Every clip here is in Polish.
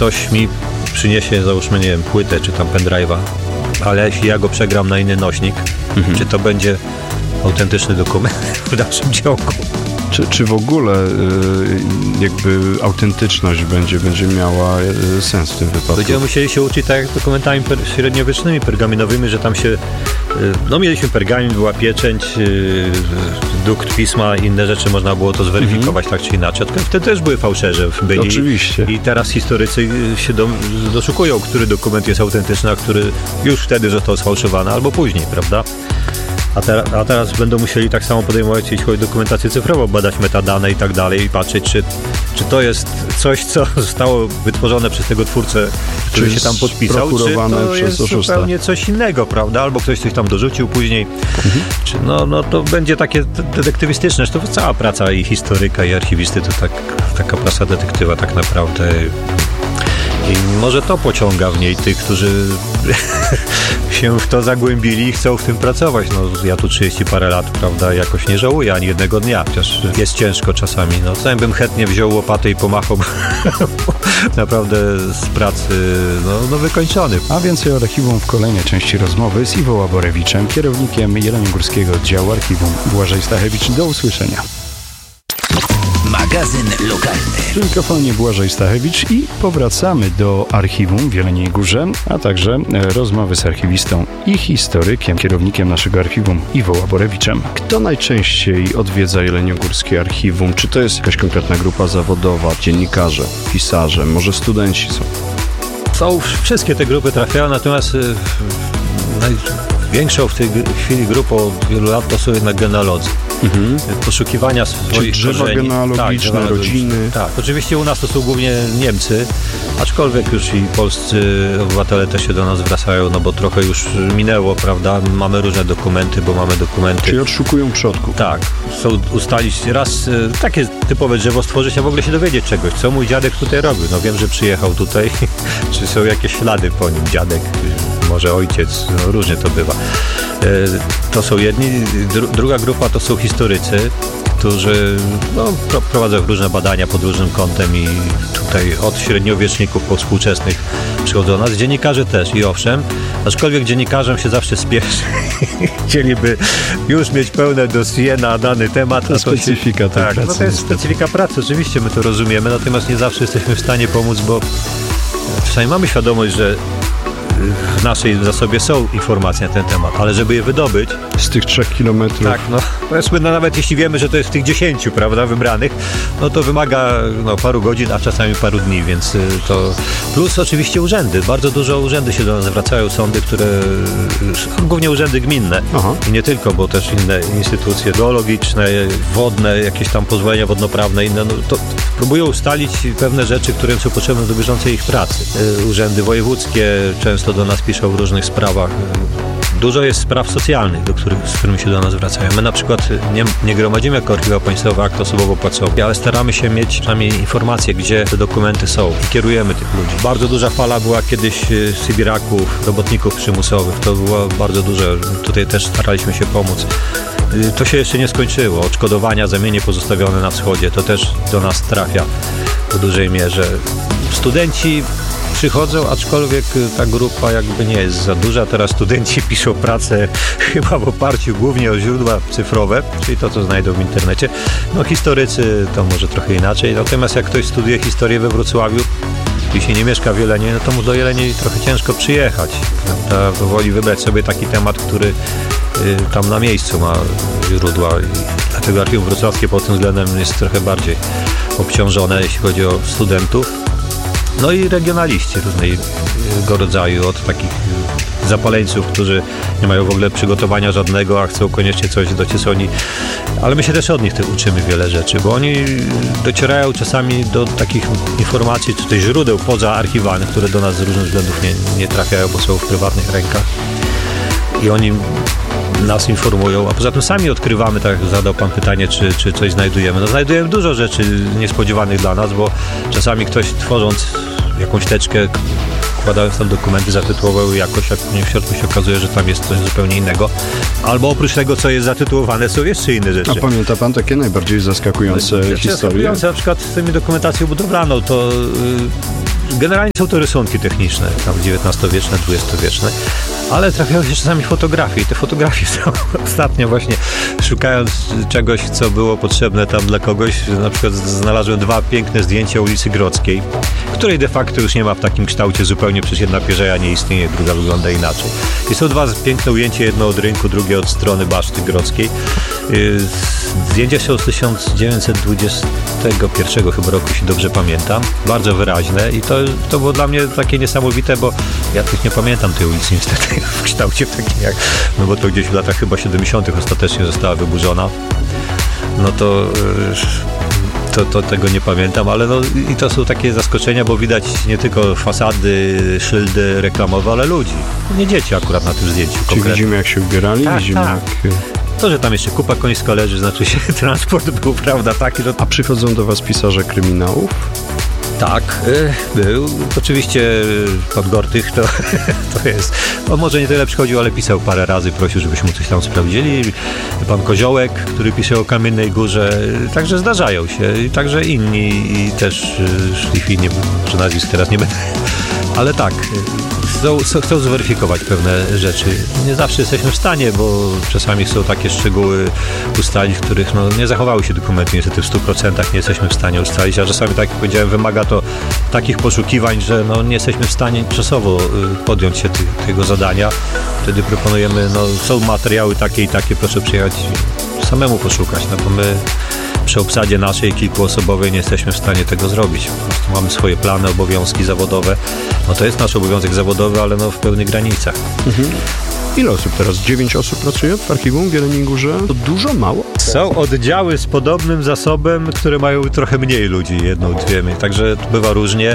ktoś mi przyniesie, załóżmy, nie wiem, płytę czy tam pendrive'a, ale jeśli ja go przegram na inny nośnik, czy to będzie autentyczny dokument w dalszym ciągu? Czy w ogóle jakby autentyczność będzie miała sens w tym wypadku? Będziemy musieli się uczyć tak jak dokumentami średniowiecznymi, pergaminowymi, że tam się... No mieliśmy pergamin, była pieczęć, dukt pisma, inne rzeczy, można było to zweryfikować tak czy inaczej. Wtedy też były fałszerze. Oczywiście. I teraz historycy się doszukują, który dokument jest autentyczny, a który już wtedy został sfałszowany, albo później, prawda? A teraz będą musieli tak samo podejmować, jeśli chodzi o dokumentację cyfrową, badać metadane i tak dalej i patrzeć, czy to jest coś, co zostało wytworzone przez tego twórcę, który się tam podpisał, czy to jest zupełnie coś innego, prawda? Albo ktoś coś tam dorzucił później. Czy no to będzie takie detektywistyczne. To cała praca i historyka, i archiwisty to taka praca detektywa tak naprawdę. I może to pociąga w niej tych, którzy się w to zagłębili i chcą w tym pracować. No, ja tu 30 parę lat, prawda, jakoś nie żałuję ani jednego dnia, chociaż jest ciężko czasami. No, sam bym chętnie wziął łopatę i pomachał naprawdę z pracy no wykończony. A więcej o archiwum w kolejnej części rozmowy z Iwą Łaborewiczem, kierownikiem Jeleniogórskiego Oddziału Archiwum. Błażej Stachewicz, do usłyszenia. Magazyn lokalny. Przy mikrofonie Błażej Stachewicz i powracamy do archiwum w Jeleniej Górze, a także rozmowy z archiwistą i historykiem, kierownikiem naszego archiwum Iwą Łaborewiczem. Kto najczęściej odwiedza jeleniogórskie archiwum? Czy to jest jakaś konkretna grupa zawodowa, dziennikarze, pisarze, może studenci są? Wszystkie te grupy trafiają, natomiast największą w tej chwili grupą od wielu lat to są jednak genealodzy. Poszukiwania swoich drzewa korzeni. genealogiczne, rodziny. Tak, oczywiście u nas to są głównie Niemcy, aczkolwiek już i polscy obywatele też się do nas zwracają, no bo trochę już minęło, prawda? Mamy różne dokumenty, bo mamy dokumenty. Czyli odszukują przodków. Tak, chcą ustalić raz takie typowe drzewo stworzyć, a w ogóle się dowiedzieć czegoś, co mój dziadek tutaj robił. No wiem, że przyjechał tutaj, czy są jakieś ślady po nim, dziadek, może ojciec, no różnie to bywa. To są jedni. Druga grupa to są historycy, którzy prowadzą różne badania pod różnym kątem i tutaj od średniowieczników po współczesnych przychodzą do nas. Dziennikarze też i owszem, aczkolwiek dziennikarzom się zawsze spieszy. Chcieliby już mieć pełne dossier na dany temat. To specyfika tej pracy. No to jest specyfika pracy, oczywiście my to rozumiemy, natomiast nie zawsze jesteśmy w stanie pomóc, bo czasami mamy świadomość, że w naszej zasobie są informacje na ten temat, ale żeby je wydobyć... Z tych 3 kilometrów. Tak, powiedzmy, nawet jeśli wiemy, że to jest w tych 10, prawda, wybranych, no to wymaga paru godzin, a czasami paru dni, więc to... Plus oczywiście urzędy. Bardzo dużo urzędy się do nas zwracają, sądy, które... Głównie urzędy gminne. Aha. I nie tylko, bo też inne instytucje geologiczne, wodne, jakieś tam pozwolenia wodnoprawne, inne, to próbują ustalić pewne rzeczy, które są potrzebne do bieżącej ich pracy. Urzędy wojewódzkie często do nas piszą w różnych sprawach. Dużo jest spraw socjalnych, z którymi się do nas wracają. My na przykład nie gromadzimy jako archiwa państwowe akt osobowo-płacowy, ale staramy się mieć przynajmniej informacje, gdzie te dokumenty są i kierujemy tych ludzi. Bardzo duża fala była kiedyś sybiraków, robotników przymusowych. To było bardzo duże. Tutaj też staraliśmy się pomóc. To się jeszcze nie skończyło. Odszkodowania za mienie pozostawione na wschodzie, to też do nas trafia w dużej mierze. Studenci przychodzą, aczkolwiek ta grupa jakby nie jest za duża. Teraz studenci piszą pracę chyba w oparciu głównie o źródła cyfrowe, czyli to, co znajdą w internecie. Historycy to może trochę inaczej. Natomiast jak ktoś studiuje historię we Wrocławiu i się nie mieszka w Jeleniej, no to mu do Jeleni trochę ciężko przyjechać. Prawda? Woli wybrać sobie taki temat, który tam na miejscu ma źródła. Dlatego archiwum wrocławskie pod tym względem jest trochę bardziej obciążone, jeśli chodzi o studentów. No i regionaliści różnego rodzaju, od takich zapaleńców, którzy nie mają w ogóle przygotowania żadnego, a chcą koniecznie coś dociec. Ale my się też od nich uczymy wiele rzeczy, bo oni docierają czasami do takich informacji, czy też źródeł pozaarchiwalnych, które do nas z różnych względów nie trafiają, bo są w prywatnych rękach. I oni nas informują, a poza tym sami odkrywamy, tak jak zadał pan pytanie, czy coś znajdujemy. Znajdujemy dużo rzeczy niespodziewanych dla nas, bo czasami ktoś tworząc jakąś teczkę, wkładając tam dokumenty, zatytułował jakoś, a w środku się okazuje, że tam jest coś zupełnie innego. Albo oprócz tego, co jest zatytułowane, są jeszcze inne rzeczy. A pamięta pan takie najbardziej zaskakujące historie? Zaskakujące, na przykład z tymi dokumentacją budowlaną, to generalnie są to rysunki techniczne, tam XIX-wieczne, XX-wieczne, ale trafiają się czasami fotografie i te fotografie są ostatnio właśnie szukając czegoś, co było potrzebne tam dla kogoś, na przykład znalazłem 2 piękne zdjęcia ulicy Grodzkiej, której de facto już nie ma w takim kształcie zupełnie, przecież jedna pierzeja nie istnieje, druga wygląda inaczej. I są 2 piękne ujęcia, jedno od rynku, drugie od strony Baszty Grodzkiej. Zdjęcia są z 1921 chyba roku, jeśli dobrze pamiętam. Bardzo wyraźne i to było dla mnie takie niesamowite, bo ja tych nie pamiętam tej ulicy niestety w kształcie takim jak, no bo to gdzieś w latach chyba 70. ostatecznie została wyburzona. No to tego nie pamiętam, ale no i to są takie zaskoczenia, bo widać nie tylko fasady, szyldy reklamowe, ale ludzi. Nie dzieci akurat na tym zdjęciu. Czyli widzimy, jak się ubierali, widzimy jak... To, że tam jeszcze kupa końska leży, znaczy się transport był, prawda, taki, że... A przychodzą do was pisarze kryminałów? Tak, był. Oczywiście pan Gortych to jest... On może nie tyle przychodził, ale pisał parę razy, prosił, żebyśmy mu coś tam sprawdzili. Pan Koziołek, który pisze o Kamiennej Górze. Także zdarzają się. I także inni i też szlifini, że nazwisk teraz nie będę. Ale tak, chcą zweryfikować pewne rzeczy. Nie zawsze jesteśmy w stanie, bo czasami są takie szczegóły ustalić, w których nie zachowały się dokumenty. Niestety w 100% nie jesteśmy w stanie ustalić, a czasami, tak jak powiedziałem, wymaga to takich poszukiwań, że nie jesteśmy w stanie czasowo podjąć się tego zadania. Wtedy proponujemy, są materiały takie i takie, proszę przyjechać samemu poszukać, bo my przy obsadzie naszej kilkuosobowej nie jesteśmy w stanie tego zrobić. Po prostu mamy swoje plany, obowiązki zawodowe. To jest nasz obowiązek zawodowy, ale w pełnych granicach. Mhm. Ile osób teraz? 9 osób pracuje w archiwum w Jeleniej Górze? To dużo, mało? Są oddziały z podobnym zasobem, które mają trochę mniej ludzi, 1, 2. Także bywa różnie.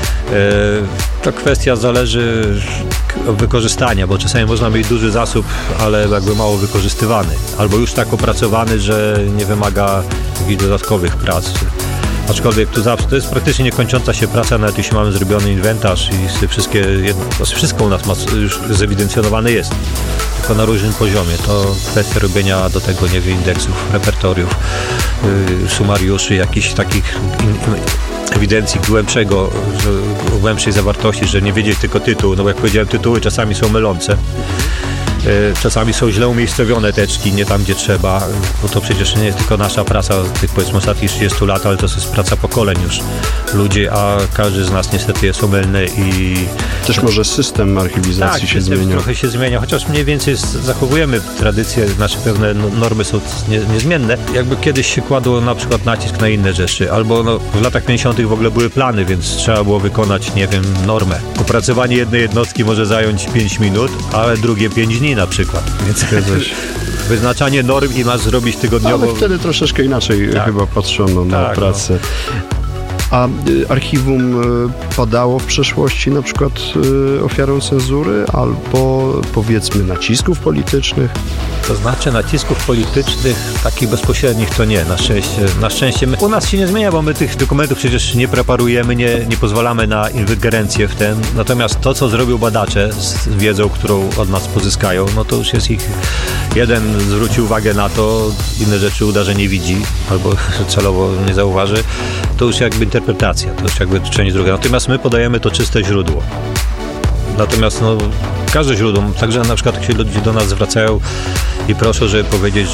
To kwestia zależy od wykorzystania, bo czasami można mieć duży zasób, ale jakby mało wykorzystywany. Albo już tak opracowany, że nie wymaga jakichś dodatkowych prac. Aczkolwiek tu zawsze to jest praktycznie niekończąca się praca, nawet jeśli mamy zrobiony inwentarz i wszystko u nas już zewidencjonowane jest, tylko na różnym poziomie. To kwestia robienia do tego, indeksów, repertoriów, sumariuszy, jakichś takich ewidencji głębszej zawartości, że nie wiedzieć tylko tytuł, bo jak powiedziałem, tytuły czasami są mylące. Czasami są źle umiejscowione teczki, nie tam, gdzie trzeba, bo to przecież nie jest tylko nasza praca tych, powiedzmy, ostatnich 30 lat, ale to jest praca pokoleń już ludzi, a każdy z nas niestety jest omylny i... Też może system archiwizacji się zmienia. Trochę się zmienia, chociaż mniej więcej zachowujemy tradycje, nasze pewne normy są niezmienne. Jakby kiedyś się kładło na przykład nacisk na inne rzeczy, albo w latach 50. w ogóle były plany, więc trzeba było wykonać, normę. Opracowanie jednej jednostki może zająć 5 minut, ale drugie 5 dni na przykład. Więc wyznaczanie norm i masz zrobić tygodniowo. Ale wtedy troszeczkę inaczej chyba patrzono na pracę. A archiwum padało w przeszłości na przykład ofiarą cenzury albo powiedzmy nacisków politycznych? To znaczy nacisków politycznych takich bezpośrednich to nie, na szczęście. U nas się nie zmienia, bo my tych dokumentów przecież nie preparujemy, nie pozwalamy na ingerencję w ten. Natomiast to, co zrobią badacze z wiedzą, którą od nas pozyskają, to już jest ich... Jeden zwróci uwagę na to, inne rzeczy uda, że nie widzi albo celowo nie zauważy. To już jakby interpretacja, to już jakby część druga. Natomiast my podajemy to czyste źródło. Natomiast każde źródło, także na przykład jak się ludzie do nas zwracają i proszą, żeby powiedzieć,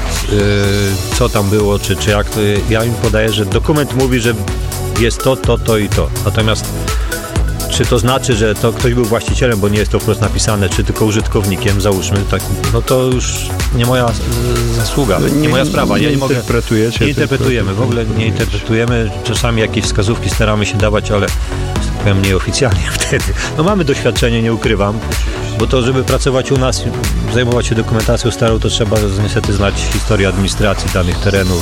co tam było, czy jak, to ja im podaję, że dokument mówi, że jest to i to. Natomiast czy to znaczy, że to ktoś był właścicielem, bo nie jest to wprost napisane, czy tylko użytkownikiem, załóżmy, tak, to już nie moja zasługa, nie moja sprawa. Nie interpretujemy, w ogóle nie interpretujemy. Czasami jakieś wskazówki staramy się dawać, ale powiem nieoficjalnie wtedy. Mamy doświadczenie, nie ukrywam, bo to, żeby pracować u nas, zajmować się dokumentacją starą, to trzeba niestety znać historię administracji danych terenów.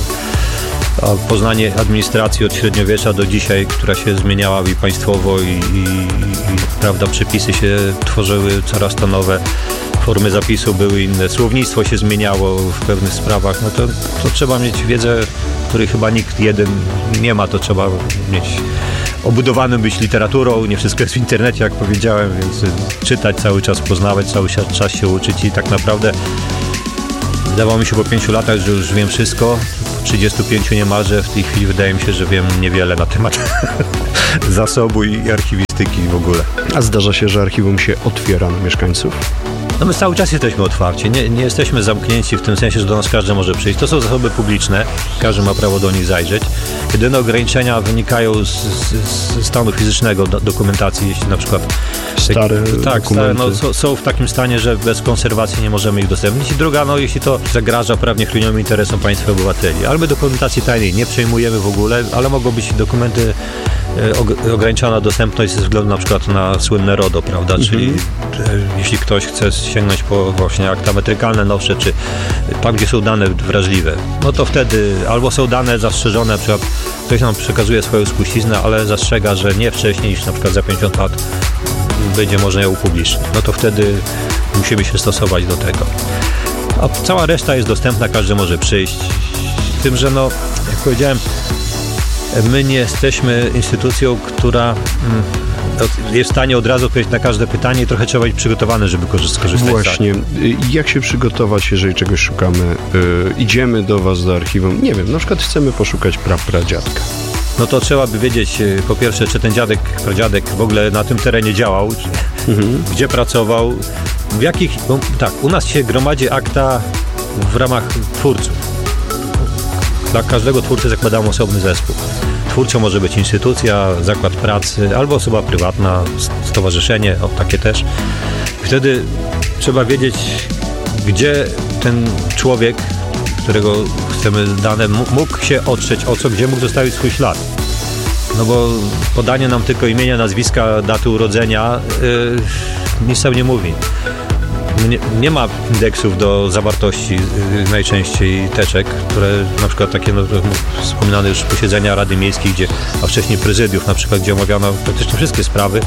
A poznanie administracji od średniowiecza do dzisiaj, która się zmieniała i państwowo i prawda, przepisy się tworzyły coraz to nowe, formy zapisu były inne, słownictwo się zmieniało w pewnych sprawach, to trzeba mieć wiedzę, której chyba nikt jeden nie ma, to trzeba mieć obudowanym być literaturą, nie wszystko jest w internecie, jak powiedziałem, więc czytać cały czas, poznawać, cały czas się uczyć i tak naprawdę wydawało mi się po 5 latach, że już wiem wszystko. 35 niemalże, w tej chwili wydaje mi się, że wiem niewiele na temat zasobu i archiwistyki w ogóle. A zdarza się, że archiwum się otwiera na mieszkańców? No my cały czas jesteśmy otwarci, nie jesteśmy zamknięci w tym sensie, że do nas każdy może przyjść. To są zasoby publiczne, każdy ma prawo do nich zajrzeć. Jedyne ograniczenia wynikają z stanu fizycznego dokumentacji, jeśli na przykład stare dokumenty. Są w takim stanie, że bez konserwacji nie możemy ich udostępnić. I druga, jeśli to zagraża prawnie chronionym interesom państwa i obywateli. Ale my dokumentacji tajnej nie przejmujemy w ogóle, ale mogą być dokumenty ograniczona dostępność ze względu na przykład na słynne RODO, prawda? Czyli jeśli ktoś chce sięgnąć po właśnie akta metrykalne nowsze, czy tam, gdzie są dane wrażliwe, no to wtedy albo są dane zastrzeżone, na przykład ktoś nam przekazuje swoją spuściznę, ale zastrzega, że nie wcześniej niż na przykład za 50 lat będzie można ją upublicznić. No to wtedy musimy się stosować do tego. A cała reszta jest dostępna, każdy może przyjść. Z tym, że jak powiedziałem, my nie jesteśmy instytucją, która jest w stanie od razu odpowiedzieć na każde pytanie i trochę trzeba być przygotowany, żeby skorzystać. Właśnie. Jak się przygotować, jeżeli czegoś szukamy? Idziemy do was do archiwum, nie wiem, na przykład chcemy poszukać pradziadka. No to trzeba by wiedzieć, po pierwsze, czy ten pradziadek w ogóle na tym terenie działał, gdzie pracował, w jakich... u nas się gromadzi akta w ramach twórców. Dla każdego twórcy zakładamy osobny zespół. Twórcą może być instytucja, zakład pracy, albo osoba prywatna, stowarzyszenie, takie też. Wtedy trzeba wiedzieć, gdzie ten człowiek, którego chcemy dane, mógł się otrzeć o co, gdzie mógł zostawić swój ślad. No bo podanie nam tylko imienia, nazwiska, daty urodzenia nic nam nie mówi. Nie ma indeksów do zawartości najczęściej teczek, które na przykład takie wspominane już posiedzenia Rady Miejskiej, a wcześniej prezydiów na przykład, gdzie omawiano praktycznie wszystkie sprawy,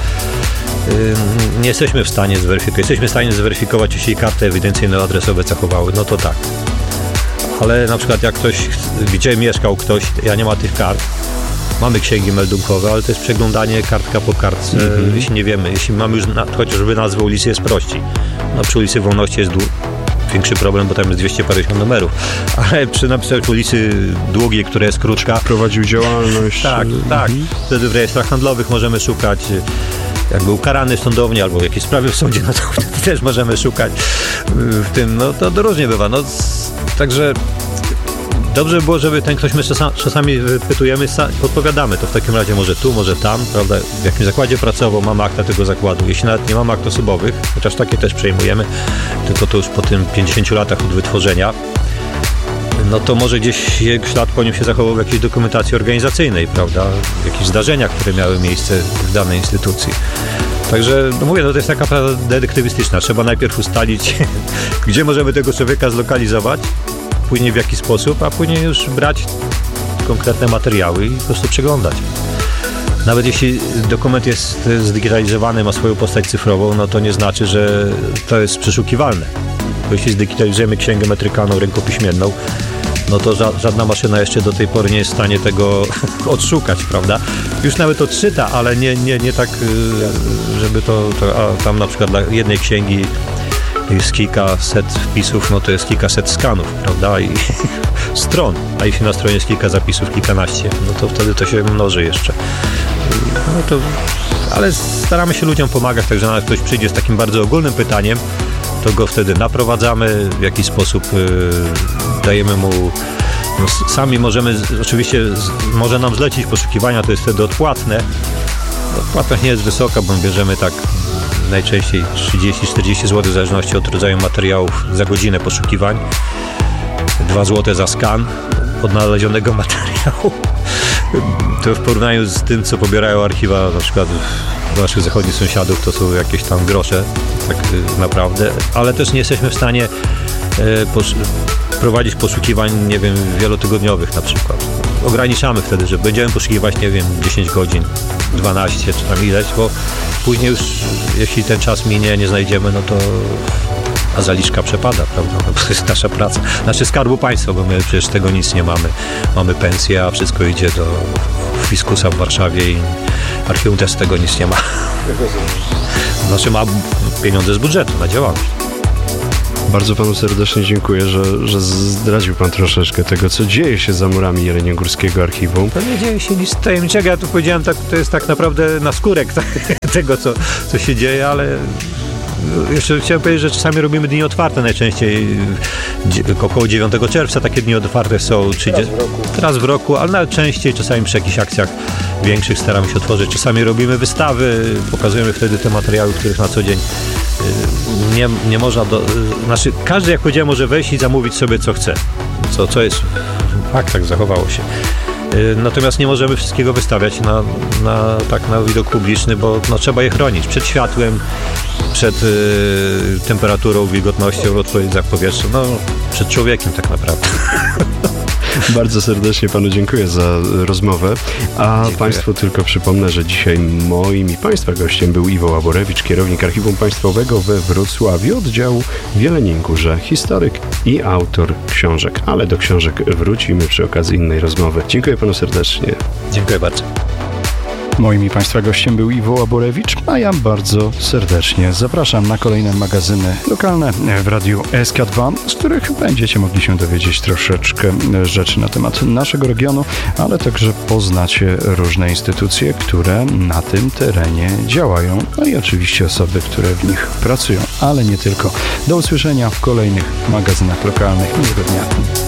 nie jesteśmy w stanie zweryfikować. Jesteśmy w stanie zweryfikować, jeśli karty ewidencyjne adresowe zachowały, no to tak. Ale na przykład jak gdzie mieszkał ktoś, nie ma tych kart, mamy księgi meldunkowe, ale to jest przeglądanie kartka po kartce, jeśli nie wiemy. Jeśli mamy już chociażby nazwę ulicy, jest prościej. Przy ulicy Wolności jest większy problem, bo tam jest 200 parędziesiąt numerów. Ale przy napisaniu ulicy Długiej, która jest krótka... Prowadził działalność. Tak. Wtedy w rejestrach handlowych możemy szukać, jak był karany sądownie, albo jakieś sprawy w sądzie, no to wtedy też możemy szukać w tym. To różnie bywa. Także... Dobrze by było, żeby ten ktoś, my czasami wypytujemy, podpowiadamy, to w takim razie może tu, może tam, prawda, w jakim zakładzie pracował, mamy akta tego zakładu. Jeśli nawet nie mamy akt osobowych, chociaż takie też przejmujemy, tylko to już po tym 50 latach od wytworzenia, no to może gdzieś ślad po nim się zachował w jakiejś dokumentacji organizacyjnej, prawda, w jakichś zdarzeniach, które miały miejsce w danej instytucji. Także, mówię, to jest taka praca detektywistyczna. Trzeba najpierw ustalić, gdzie możemy tego człowieka zlokalizować, później w jaki sposób, a później już brać konkretne materiały i po prostu przeglądać. Nawet jeśli dokument jest zdigitalizowany, ma swoją postać cyfrową, no to nie znaczy, że to jest przeszukiwalne. Bo jeśli zdigitalizujemy księgę metrykalną rękopiśmienną, no to żadna maszyna jeszcze do tej pory nie jest w stanie tego odszukać, prawda? Już nawet odczyta, ale nie tak, żeby a tam na przykład dla jednej księgi jest kilkaset wpisów, no to jest kilkaset skanów, prawda, i stron, a jeśli na stronie jest kilka zapisów, kilkanaście, no to wtedy to się mnoży jeszcze. Ale staramy się ludziom pomagać, także nawet ktoś przyjdzie z takim bardzo ogólnym pytaniem, to go wtedy naprowadzamy, w jakiś sposób dajemy mu, sami możemy, oczywiście może nam zlecić poszukiwania, to jest wtedy odpłatne. Odpłatność nie jest wysoka, bo bierzemy tak najczęściej 30-40 zł w zależności od rodzaju materiałów za godzinę poszukiwań. 2 zł za skan odnalezionego materiału. To w porównaniu z tym, co pobierają archiwa na przykład do naszych zachodnich sąsiadów, to są jakieś tam grosze, tak naprawdę, ale też nie jesteśmy w stanie prowadzić poszukiwań, nie wiem, wielotygodniowych na przykład. Ograniczamy wtedy, że będziemy poszukiwać, nie wiem, 10 godzin, 12 czy tam ileś, bo później już, jeśli ten czas minie, nie znajdziemy, no to a zaliczka przepada, prawda? No to jest nasza praca. Znaczy Skarbu Państwa, bo my przecież tego nic nie mamy. Mamy pensję, a wszystko idzie do fiskusa w Warszawie i archiwum też z tego nic nie ma. Znaczy ma pieniądze z budżetu na działalność. Bardzo panu serdecznie dziękuję, że zdradził pan troszeczkę tego, co dzieje się za murami Jeleniogórskiego Archiwum. To nie dzieje się nic tajemniczego. Ja tu powiedziałem, to jest tak naprawdę naskórek tego, co się dzieje, ale jeszcze chciałem powiedzieć, że czasami robimy dni otwarte, najczęściej około 9 czerwca takie dni otwarte są raz w roku, ale nawet częściej, czasami przy jakichś akcjach większych staramy się otworzyć. Czasami robimy wystawy, pokazujemy wtedy te materiały, których na co dzień nie można, każdy, jak powiedziałem, może wejść i zamówić sobie co chce, co jest w faktach, zachowało się. Natomiast nie możemy wszystkiego wystawiać na widok publiczny, bo trzeba je chronić przed światłem, przed temperaturą, wilgotnością, odpowiedzią powietrza, przed człowiekiem tak naprawdę. Bardzo serdecznie panu dziękuję za rozmowę, a dziękuję. Państwu tylko przypomnę, że dzisiaj moim i państwa gościem był Iwo Łaborewicz, kierownik Archiwum Państwowego we Wrocławiu, oddziału w Jeleniej Górze, historyk i autor książek, ale do książek wrócimy przy okazji innej rozmowy. Dziękuję panu serdecznie. Dziękuję bardzo. Moim i państwa gościem był Iwo Łaborewicz, a ja bardzo serdecznie zapraszam na kolejne magazyny lokalne w Radiu SK2, z których będziecie mogli się dowiedzieć troszeczkę rzeczy na temat naszego regionu, ale także poznacie różne instytucje, które na tym terenie działają, no i oczywiście osoby, które w nich pracują, ale nie tylko. Do usłyszenia w kolejnych magazynach lokalnych. Miłego dnia.